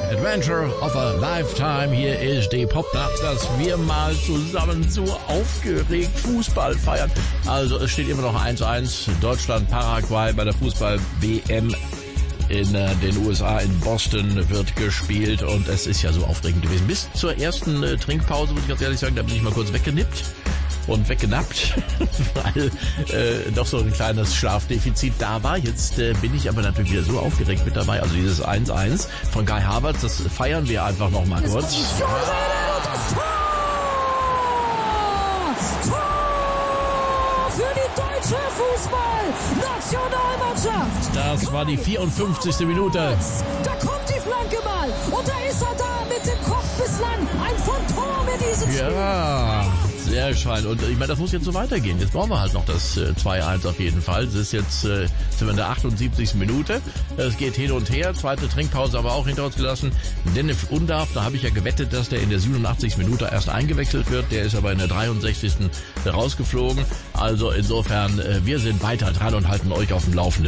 Adventure of a Lifetime. Hier ist die Popnacht, dass wir mal zusammen so aufgeregt Fußball feiern. Also es steht immer noch 1-1. Deutschland, Paraguay bei der Fußball-WM in den USA, in Boston wird gespielt und es ist ja so aufregend gewesen. Bis zur ersten Trinkpause, muss ich ganz ehrlich sagen, da bin ich mal kurz weggenippt und weggenappt, weil doch so ein kleines Schlafdefizit da war. Jetzt bin ich aber natürlich wieder so aufgeregt mit dabei. Also dieses 1-1 von Kai Havertz, das feiern wir einfach noch mal kurz. Für die deutsche Fußballnationalmannschaft. Das war die 54. Minute. Da kommt die Flanke mal. Und da ist er da mit dem Kopf bislang. Ein Phantom in diesem Spiel. Ja, sehr schön. Und ich meine, das muss jetzt so weitergehen. Jetzt brauchen wir halt noch das 2-1 auf jeden Fall. Das ist jetzt, sind wir in der 78. Minute. Es geht hin und her. Zweite Trinkpause aber auch hinter uns gelassen. Dennis Undarf, da habe ich ja gewettet, dass der in der 87. Minute erst eingewechselt wird. Der ist aber in der 63. rausgeflogen. Also insofern, wir sind weiter dran und halten euch auf dem Laufenden.